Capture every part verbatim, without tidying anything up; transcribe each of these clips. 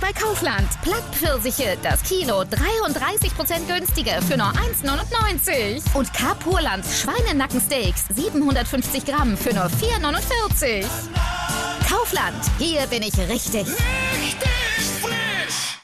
bei Kaufland. Plattpfirsiche, das Kilo dreiunddreißig Prozent günstiger für nur eins neunundneunzig. Und Carpurlands Schweinenackensteaks siebenhundertfünfzig Gramm für nur vier neunundvierzig. Kaufland, hier bin ich richtig. Richtig frisch!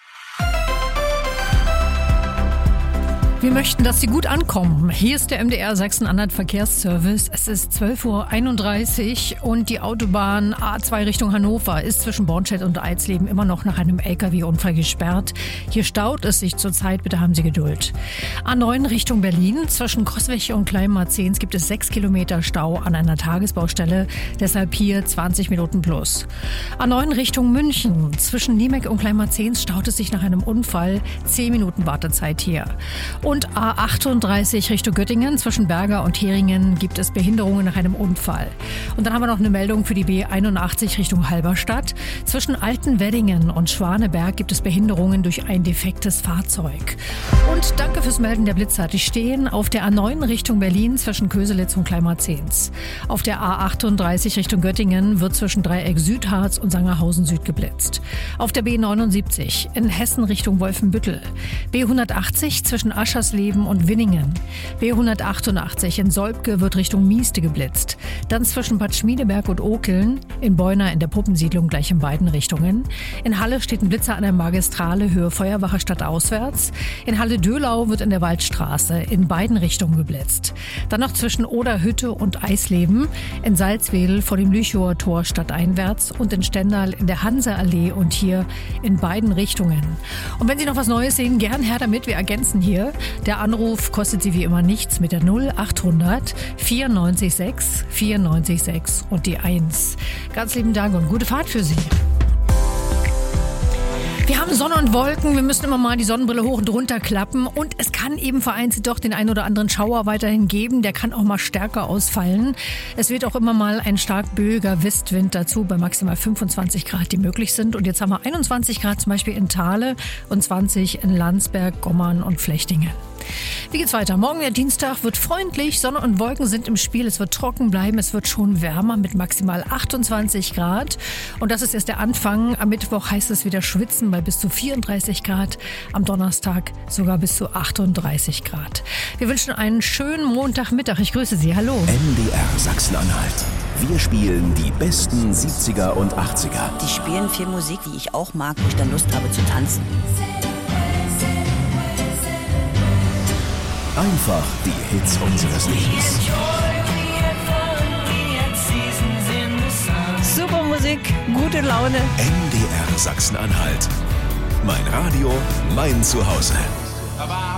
Wir möchten, dass Sie gut ankommen. Hier ist der M D R Sachsen-Anhalt Verkehrsservice. Es ist zwölf Uhr einunddreißig und die Autobahn A zwei Richtung Hannover ist zwischen Bornstedt und Eisleben immer noch nach einem L K W-Unfall gesperrt. Hier staut es sich zurzeit, bitte haben Sie Geduld. A neun Richtung Berlin, zwischen Coswig und Kleinmarzens gibt es sechs Kilometer Stau an einer Tagesbaustelle, deshalb hier zwanzig Minuten plus. A neun Richtung München, zwischen Niemek und Kleinmarzens staut es sich nach einem Unfall, zehn Minuten Wartezeit hier. Und A achtunddreißig Richtung Göttingen, zwischen Berger und Heringen gibt es Behinderungen nach einem Unfall. Und dann haben wir noch eine Meldung für die B einundachtzig Richtung Halberstadt. Zwischen Altenweddingen und Schwaneberg gibt es Behinderungen durch ein defektes Fahrzeug. Und danke fürs Melden der Blitzer. Die stehen auf der A neun Richtung Berlin zwischen Köselitz und Kleinmarzens. Auf der A achtunddreißig Richtung Göttingen wird zwischen Dreieck Südharz und Sangerhausen Süd geblitzt. Auf der B neunundsiebzig in Hessen Richtung Wolfenbüttel. B hundertachtzig zwischen Aschersleben und Winningen. B hundertachtundachtzig in Solbke wird Richtung Mieste geblitzt. Dann zwischen Bad Schmiedeberg und Okeln. In Beuna in der Puppensiedlung gleich in beiden Richtungen. In Halle steht ein Blitzer an der Magistrale Höhe Feuerwache stadtauswärts. In Halle-Dölau wird in der Waldstraße in beiden Richtungen geblitzt. Dann noch zwischen Oderhütte und Eisleben. In Salzwedel vor dem Lüchower Tor stadteinwärts. Und in Stendal in der Hanseallee und hier in beiden Richtungen. Und wenn Sie noch was Neues sehen, gern her damit. Wir ergänzen hier. Der Anruf kostet Sie wie immer nichts mit der null achthundert vierundneunzig sechs vierundneunzig sechs und die eins. Ganz lieben Dank und gute Fahrt für Sie. Wir haben Sonne und Wolken, wir müssen immer mal die Sonnenbrille hoch und runter klappen und es kann eben vereinzelt doch den ein oder anderen Schauer weiterhin geben, der kann auch mal stärker ausfallen. Es wird auch immer mal ein stark böiger Westwind dazu bei maximal fünfundzwanzig Grad, die möglich sind. Und jetzt haben wir einundzwanzig Grad zum Beispiel in Thale und zwanzig in Landsberg, Gommern und Flechtingen. Wie geht's weiter? Morgen der Dienstag wird freundlich, Sonne und Wolken sind im Spiel, es wird trocken bleiben, es wird schon wärmer mit maximal achtundzwanzig Grad. Und das ist erst der Anfang. Am Mittwoch heißt es wieder schwitzen bei bis zu vierunddreißig Grad, am Donnerstag sogar bis zu achtunddreißig Grad. Wir wünschen einen schönen Montagmittag. Ich grüße Sie. Hallo. M D R Sachsen-Anhalt. Wir spielen die besten siebziger und achtziger. Die spielen viel Musik, die ich auch mag, wo ich dann Lust habe zu tanzen. Einfach die Hits unseres Lebens. Super Musik, gute Laune. M D R Sachsen-Anhalt. Mein Radio, mein Zuhause.